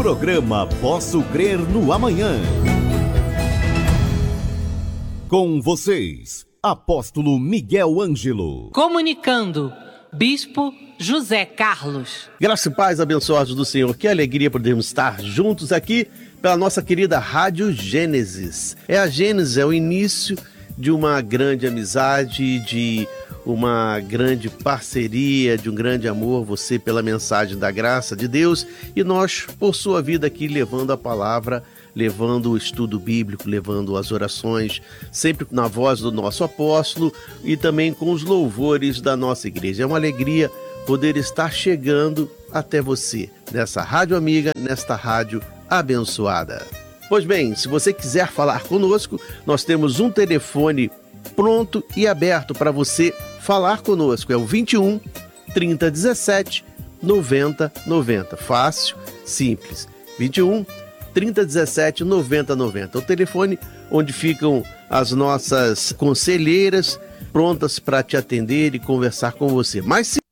Programa Posso Crer no Amanhã. Com vocês, Apóstolo Miguel Ângelo. Comunicando, Bispo José Carlos. Graça e paz, abençoados do Senhor. Que alegria podermos estar juntos aqui pela nossa querida Rádio Gênesis. A Gênesis é o início de uma grande amizade, de uma grande parceria, de um grande amor, você pela mensagem da graça de Deus e nós por sua vida aqui levando a palavra, levando o estudo bíblico, levando as orações, sempre na voz do nosso apóstolo e também com os louvores da nossa igreja. É uma alegria poder estar chegando até você, nessa rádio amiga, nesta rádio abençoada. Pois bem, se você quiser falar conosco, nós temos um telefone pronto e aberto para você falar conosco. É o 21 3017 9090. Fácil, simples. 21 3017 9090. O telefone onde ficam as nossas conselheiras prontas para te atender e conversar com você. Mas se